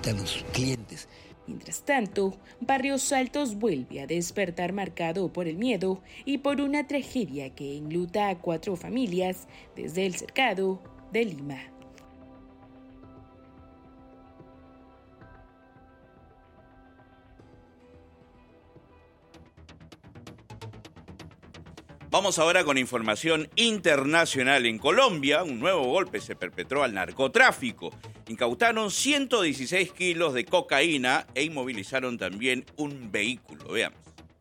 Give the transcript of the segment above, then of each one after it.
necesitan los clientes. Mientras tanto, Barrios Altos vuelve a despertar marcado por el miedo y por una tragedia que enluta a 4 familias desde el cercado de Lima. Vamos ahora con información internacional. En Colombia, un nuevo golpe se perpetró al narcotráfico. Incautaron 116 kilos de cocaína e inmovilizaron también un vehículo. Veamos.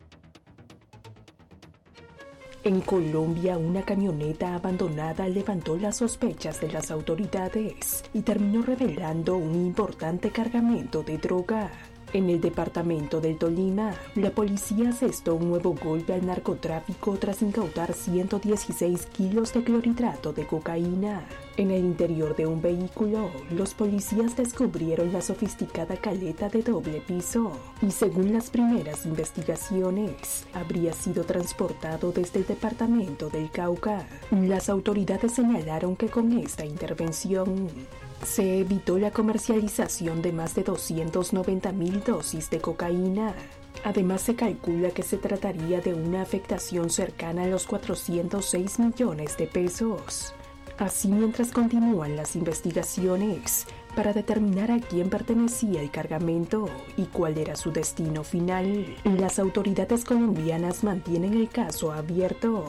En Colombia, una camioneta abandonada levantó las sospechas de las autoridades y terminó revelando un importante cargamento de droga. En el departamento del Tolima, la policía asestó un nuevo golpe al narcotráfico tras incautar 116 kilos de clorhidrato de cocaína. En el interior de un vehículo, los policías descubrieron la sofisticada caleta de doble piso y, según las primeras investigaciones, habría sido transportado desde el departamento del Cauca. Las autoridades señalaron que con esta intervención se evitó la comercialización de más de 290,000 dosis de cocaína. Además, se calcula que se trataría de una afectación cercana a los 406 millones de pesos. Así, mientras continúan las investigaciones para determinar a quién pertenecía el cargamento y cuál era su destino final, las autoridades colombianas mantienen el caso abierto.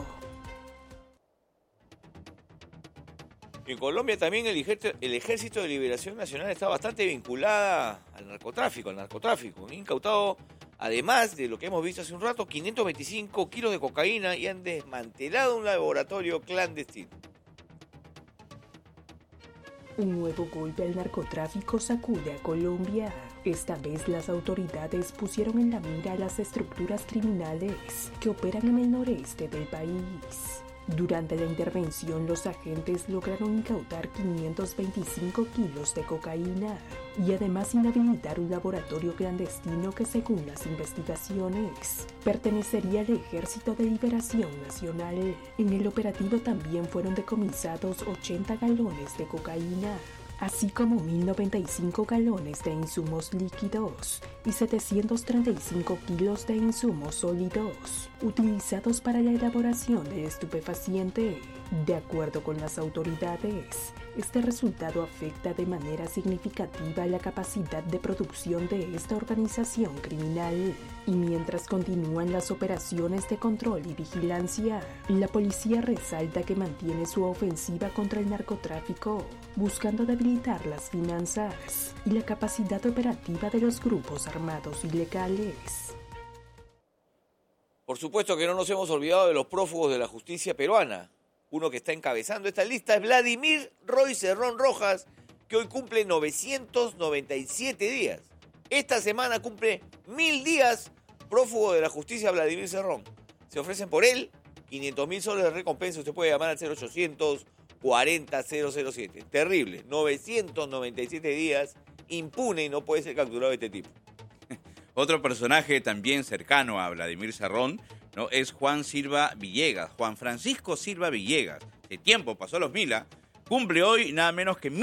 En Colombia también el Ejército de Liberación Nacional está bastante vinculada al narcotráfico. Han incautado, además de lo que hemos visto hace un rato, 525 kilos de cocaína y han desmantelado un laboratorio clandestino. Un nuevo golpe al narcotráfico sacude a Colombia. Esta vez las autoridades pusieron en la mira a las estructuras criminales que operan en el noreste del país. Durante la intervención, los agentes lograron incautar 525 kilos de cocaína y además inhabilitar un laboratorio clandestino que, según las investigaciones, pertenecería al Ejército de Liberación Nacional. En el operativo también fueron decomisados 80 galones de cocaína, así como 1.095 galones de insumos líquidos y 735 kilos de insumos sólidos, utilizados para la elaboración del estupefaciente. De acuerdo con las autoridades, este resultado afecta de manera significativa la capacidad de producción de esta organización criminal. Y mientras continúan las operaciones de control y vigilancia, la policía resalta que mantiene su ofensiva contra el narcotráfico, buscando debilitar las finanzas y la capacidad operativa de los grupos armados ilegales. Por supuesto que no nos hemos olvidado de los prófugos de la justicia peruana. Uno que está encabezando esta lista es Vladimir Roy Cerrón Rojas, que hoy cumple 997 días. Esta semana cumple 1000 días prófugo de la justicia Vladimir Cerrón. Se ofrecen por él 500.000 soles de recompensa. Usted puede llamar al 0800 40 007. Terrible, 997 días, impune y no puede ser capturado este tipo. Otro personaje también cercano a Vladimir Cerrón, ¿no?, es Juan Silva Villegas, Juan Francisco Silva Villegas. De tiempo pasó los 1000, cumple hoy nada menos que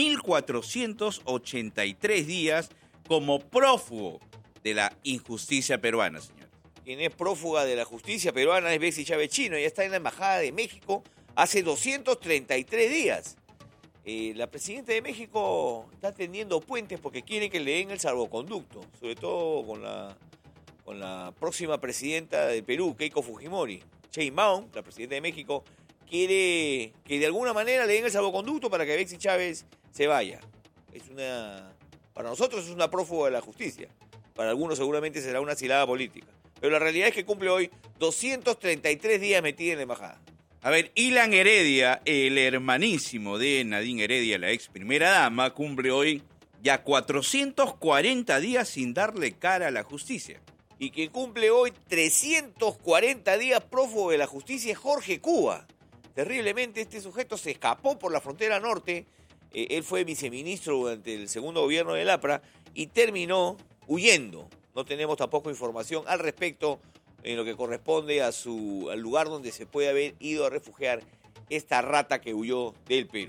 1483 días como prófugo de la injusticia peruana, señor. Quien es prófuga de la justicia peruana es Betsy Chávez Chino, ya está en la Embajada de México hace 233 días. La presidenta de México está tendiendo puentes porque quiere que le den el salvoconducto, sobre todo con la próxima presidenta de Perú, Keiko Fujimori. Sheinbaum, la presidenta de México, quiere que de alguna manera le den el salvoconducto para que Betsy Chávez se vaya. Para nosotros es una prófuga de la justicia, para algunos seguramente será una asilada política. Pero la realidad es que cumple hoy 233 días metida en la embajada. A ver, Ilan Heredia, el hermanísimo de Nadine Heredia, la ex primera dama, cumple hoy ya 440 días sin darle cara a la justicia. Y quien cumple hoy 340 días prófugo de la justicia es Jorge Cuba. Terriblemente este sujeto se escapó por la frontera norte. Él fue viceministro durante el segundo gobierno del APRA y terminó huyendo. No tenemos tampoco información al respecto en lo que corresponde al lugar donde se puede haber ido a refugiar esta rata que huyó del Perú.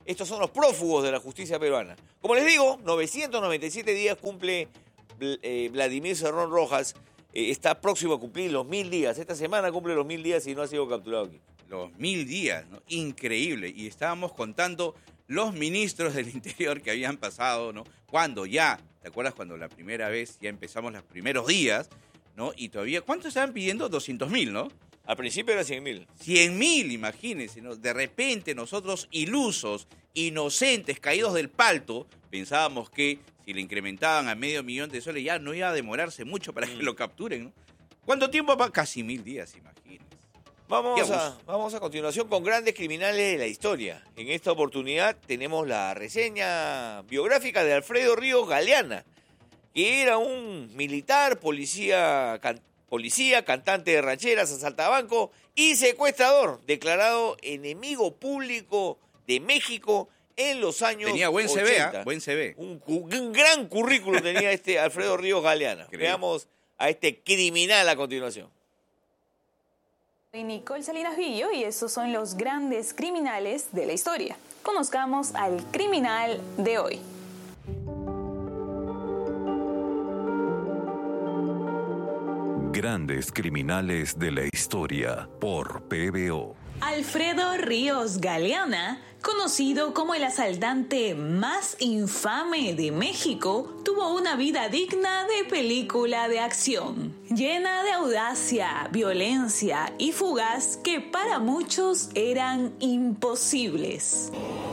Estos son los prófugos de la justicia peruana. Como les digo, 997 días cumple Vladimir Cerrón Rojas. Está próximo a cumplir los 1000 días. Esta semana cumple los 1000 días y no ha sido capturado aquí. Los 1000 días, ¿no? Increíble. Y estábamos contando los ministros del Interior que habían pasado, ¿no? Cuando ya, ¿te acuerdas cuando la primera vez ya empezamos los primeros días, ¿no? Y todavía, ¿cuánto estaban pidiendo? 200.000, ¿no? Al principio era 100.000. 100.000, imagínense, ¿no? De repente nosotros ilusos, inocentes, caídos del palto, pensábamos que si le incrementaban a $500.000 soles ya no iba a demorarse mucho para que lo capturen, ¿no? ¿Cuánto tiempo? Casi 1000 días, imagínense. Vamos a continuación con grandes criminales de la historia. En esta oportunidad tenemos la reseña biográfica de Alfredo Ríos Galeana, que era un militar, policía, cantante de rancheras, asaltabanco y secuestrador, declarado enemigo público de México en los años 80. Tenía buen CV, ¿eh? Buen CV. Un gran currículum tenía este Alfredo Ríos Galeana. Increíble. Veamos a este criminal a continuación. Soy Nicole Salinas Villo y estos son los grandes criminales de la historia. Conozcamos al criminal de hoy. Grandes criminales de la historia por PBO. Alfredo Ríos Galeana, conocido como el asaltante más infame de México, tuvo una vida digna de película de acción, llena de audacia, violencia y fugas que para muchos eran imposibles.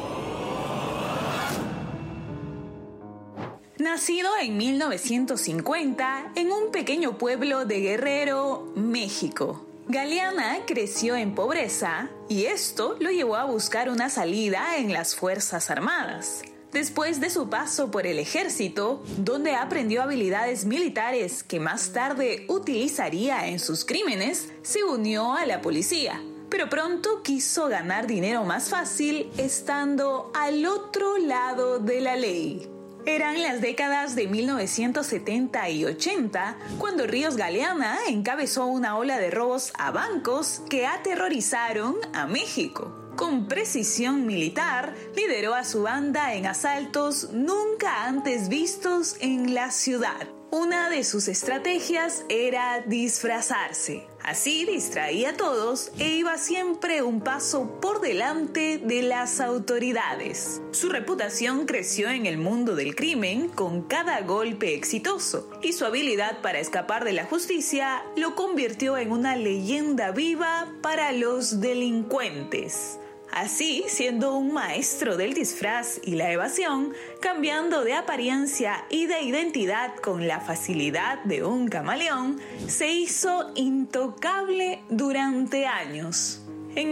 Nacido en 1950 en un pequeño pueblo de Guerrero, México, Galeana creció en pobreza y esto lo llevó a buscar una salida en las Fuerzas Armadas. Después de su paso por el ejército, donde aprendió habilidades militares que más tarde utilizaría en sus crímenes, se unió a la policía. Pero pronto quiso ganar dinero más fácil estando al otro lado de la ley. Eran las décadas de 1970 y 80 cuando Ríos Galeana encabezó una ola de robos a bancos que aterrorizaron a México. Con precisión militar, lideró a su banda en asaltos nunca antes vistos en la ciudad. Una de sus estrategias era disfrazarse. Así distraía a todos e iba siempre un paso por delante de las autoridades. Su reputación creció en el mundo del crimen con cada golpe exitoso y su habilidad para escapar de la justicia lo convirtió en una leyenda viva para los delincuentes. Así, siendo un maestro del disfraz y la evasión, cambiando de apariencia y de identidad con la facilidad de un camaleón, se hizo intocable durante años. En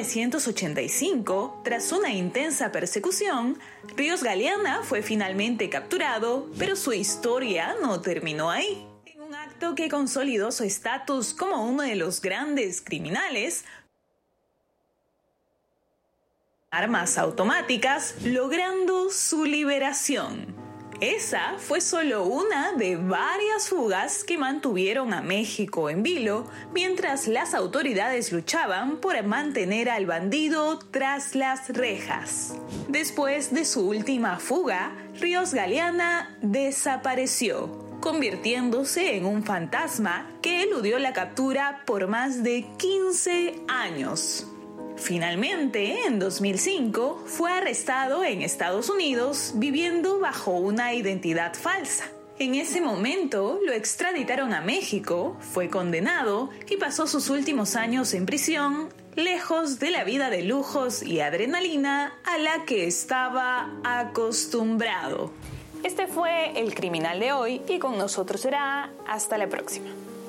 1985, tras una intensa persecución, Ríos Galeana fue finalmente capturado, pero su historia no terminó ahí. En un acto que consolidó su estatus como uno de los grandes criminales, armas automáticas, logrando su liberación. Esa fue solo una de varias fugas que mantuvieron a México en vilo mientras las autoridades luchaban por mantener al bandido tras las rejas. Después de su última fuga, Ríos Galeana desapareció, convirtiéndose en un fantasma que eludió la captura por más de 15 años. Finalmente, en 2005, fue arrestado en Estados Unidos viviendo bajo una identidad falsa. En ese momento, lo extraditaron a México, fue condenado y pasó sus últimos años en prisión, lejos de la vida de lujos y adrenalina a la que estaba acostumbrado. Este fue el criminal de hoy y con nosotros será hasta la próxima.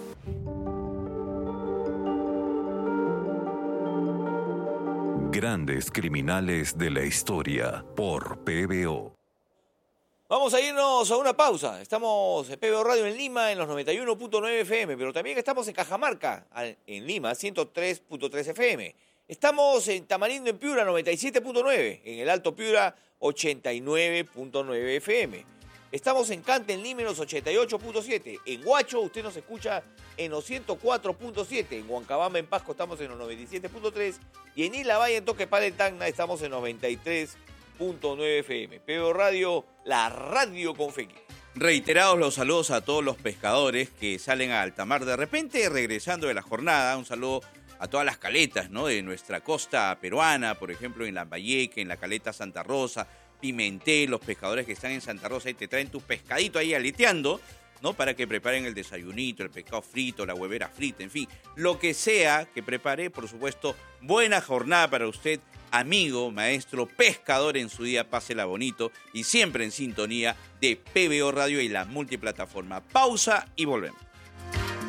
Grandes criminales de la historia por PBO. Vamos a irnos a una pausa. Estamos en PBO Radio en Lima en los 91.9 FM, pero también estamos en Cajamarca, en Lima, 103.3 FM. Estamos en Tamarindo, en Piura, 97.9. En el Alto Piura, 89.9 FM. Estamos en Cante, en Lima, en los 88.7. En Huacho, usted nos escucha en los 104.7. En Huancabamba, en Pasco, estamos en los 97.3. Y en Isla Valle, en Toquepala, en Tacna, estamos en 93.9 100.9 FM. PBO Radio, la radio con fe. Reiterados los saludos a todos los pescadores que salen a alta mar de repente regresando de la jornada. Un saludo a todas las caletas, ¿no?, de nuestra costa peruana, por ejemplo, en Lambayeque, en la caleta Santa Rosa, Pimentel, los pescadores que están en Santa Rosa y te traen tu pescadito ahí aleteando, ¿no?, para que preparen el desayunito, el pescado frito, la huevera frita, en fin, lo que sea que prepare. Por supuesto, buena jornada para usted, amigo, maestro, pescador en su día, pásela bonito y siempre en sintonía de PBO Radio y la multiplataforma. Pausa y volvemos.